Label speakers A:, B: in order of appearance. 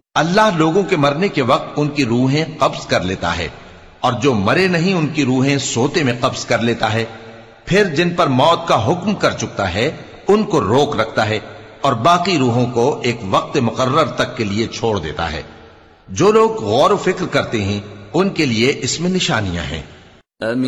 A: अल्लाह लोगों के मरने के वक्त उनकी रूहें कब्ज कर लेता है, और जो मरे नहीं उनकी रूहें सोते में कब्ज कर लेता है। फिर जिन पर मौत का हुक्म कर चुकता है उनको रोक रखता है, और बाकी रूहों को एक वक्त मुकर्रर तक के लिए छोड़ देता है। जो लोग गौर व फिक्र करते हैं उनके लिए इसमें निशानियां हैं।